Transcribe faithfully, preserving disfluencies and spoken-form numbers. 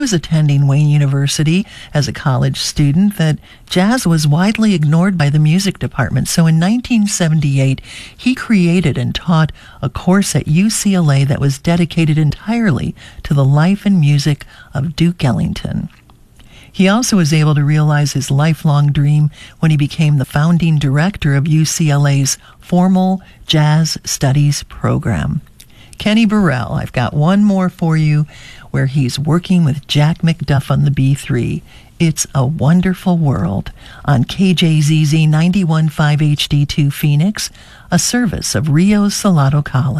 was attending Wayne University as a college student that jazz was widely ignored by the music department. So in nineteen seventy-eight, he created and taught a course at U C L A that was dedicated entirely to the life and music of Duke Ellington. He also was able to realize his lifelong dream when he became the founding director of U C L A's formal jazz studies program. Kenny Burrell, I've got one more for you where he's working with Jack McDuff on the B three. It's a Wonderful World on K J Z Z ninety-one point five H D two Phoenix, a service of Rio Salado College.